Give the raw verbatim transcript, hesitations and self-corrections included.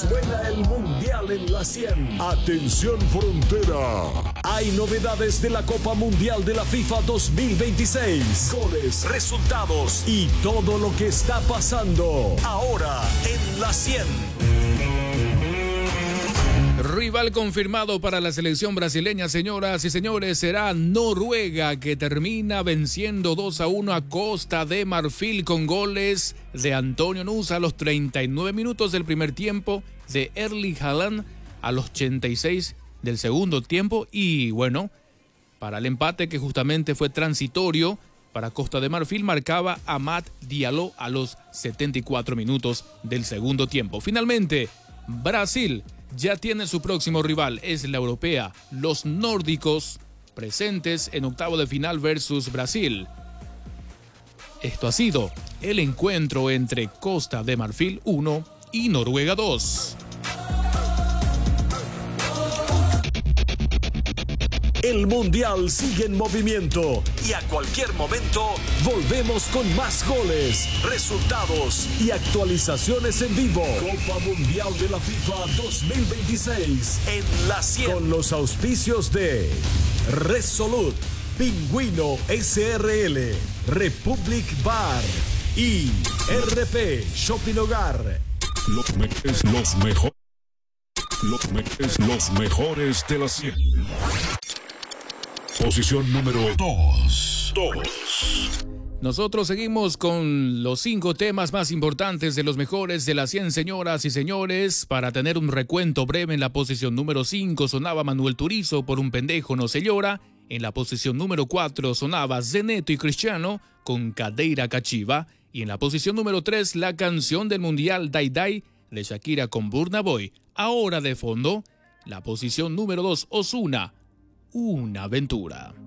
Suena el Mundial en la cien. Atención Frontera. Hay novedades de la Copa Mundial de la FIFA dos mil veintiséis. Goles, resultados y todo lo que está pasando. Ahora en la cien. Rival confirmado para la selección brasileña, señoras y señores, será Noruega, que termina venciendo dos a uno a Costa de Marfil con goles de Antonio Nusa a los treinta y nueve minutos del primer tiempo, de Erling Haaland a los ochenta y seis del segundo tiempo y bueno, para el empate que justamente fue transitorio para Costa de Marfil marcaba Amad Diallo a los setenta y cuatro minutos del segundo tiempo. Finalmente, Brasil ya tiene su próximo rival, es la europea, los nórdicos, presentes en octavo de final versus Brasil. Esto ha sido el encuentro entre Costa de Marfil uno y Noruega dos. El Mundial sigue en movimiento y a cualquier momento volvemos con más goles, resultados y actualizaciones en vivo. Copa Mundial de la FIFA dos mil veintiséis en la cien. Con los auspicios de Resolute, Pingüino S R L, Republic Bar y R P Shopping Hogar. Los, me los, mejor los, me los mejores de la cien. Posición número dos. Nosotros seguimos con los cinco temas más importantes de los mejores de las cien, señoras y señores. Para tener un recuento breve, en la posición número cinco sonaba Manuel Turizo, Por un pendejo no se llora. En la posición número cuatro sonaba Zeneto y Cristiano con Cadeira Cachiva. Y en la posición número tres, la canción del mundial Dai Dai de Shakira con Burna Boy. Ahora de fondo, la posición número dos, Ozuna, Una aventura.